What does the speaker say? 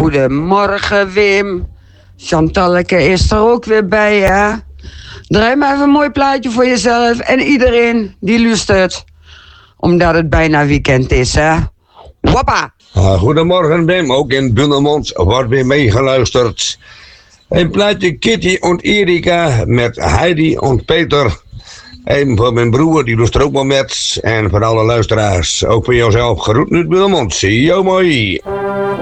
Goedemorgen, Wim. Chantalleke is er ook weer bij, hè? Draai maar even een mooi plaatje voor jezelf en iedereen die luistert. Omdat het bijna weekend is, hè? Wappa! Goedemorgen, Wim. Ook in Bunnemond wordt weer meegeluisterd. Een plaatje Kitty en Erika met Heidi en Peter. Even voor mijn broer, die doet er ook wel met. En voor alle luisteraars, ook voor jouzelf, groeten uit Bunnemond. Zie je mooi.